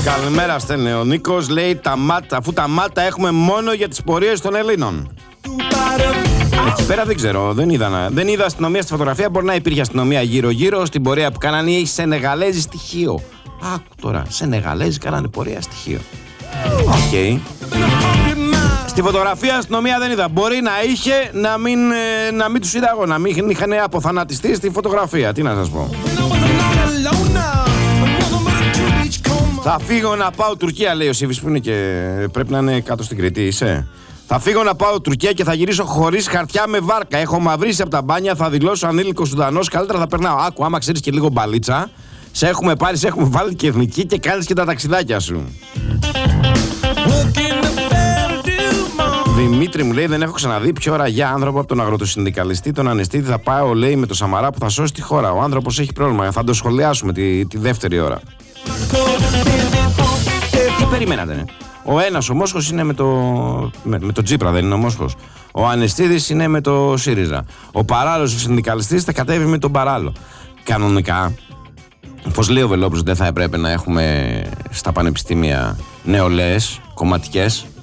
Καλημέρα, στέλνει ο Νίκος. Λέει αφού τα μάτα έχουμε μόνο για τις πορείες των Ελλήνων. Εκεί πέρα δεν ξέρω, δεν είδα αστυνομία στη φωτογραφία. Μπορεί να υπήρχε αστυνομία γύρω-γύρω στην πορεία που κάνανε ή Σενεγαλέζοι στοιχείο. Άκου τώρα, Σενεγαλέζοι κάνανε πορεία στοιχείο. Οκ. Στη φωτογραφία αστυνομία δεν είδα. Μπορεί να είχε, να μην τους είδα εγώ, να μην είχαν αποθανατιστεί στη φωτογραφία. Τι να σας πω. Θα φύγω να πάω Τουρκία, λέει ο Σίβης, που είναι και πρέπει να είναι κάτω στην Κρήτη. Είσαι. Θα φύγω να πάω Τουρκία και θα γυρίσω χωρίς χαρτιά με βάρκα. Έχω μαυρίσει από τα μπάνια, θα δηλώσω ανήλικος Σουδανός. Καλύτερα θα περνάω. Άκου, άμα ξέρεις και λίγο μπαλίτσα, σε έχουμε πάρει, σε έχουμε βάλει και εθνική και κάνεις και τα ταξιδάκια σου. Δημήτρη μου λέει: δεν έχω ξαναδεί πιο ραγιά άνθρωπο από τον αγροτοσυνδικαλιστή, τον Ανεστήτη. Θα πάω, λέει, με το Σαμαρά που θα σώσει τη χώρα. Ο άνθρωπος έχει πρόβλημα. Θα το σχολιάσουμε τη δεύτερη ώρα. Τι περιμένατε, Ο ένας ο Μόσχος είναι με το Τσίπρα, δεν είναι ο Μόσχος. Ο Ανεστίδης είναι με το ΣΥΡΙΖΑ. Ο παράλληλος συνδικαλιστής θα κατέβει με τον παράλληλο. Κανονικά, όπως λέει ο Βελόπουλος, δεν θα έπρεπε να έχουμε στα πανεπιστήμια νεολαίες κομματικές.